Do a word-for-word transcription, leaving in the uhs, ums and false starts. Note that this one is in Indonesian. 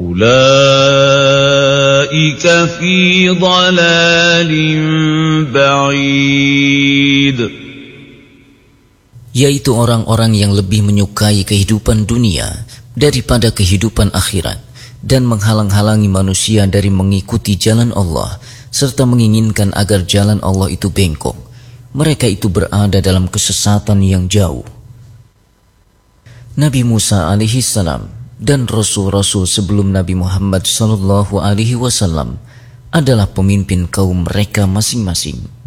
أولئك في ضلال بعيد. Yaitu orang-orang yang lebih menyukai kehidupan dunia daripada kehidupan akhirat dan menghalang-halangi manusia dari mengikuti jalan Allah serta menginginkan agar jalan Allah itu bengkok. Mereka itu berada dalam kesesatan yang jauh. Nabi Musa alaihi salam dan rasul-rasul sebelum Nabi Muhammad sallallahu alaihi wasallam adalah pemimpin kaum mereka masing-masing.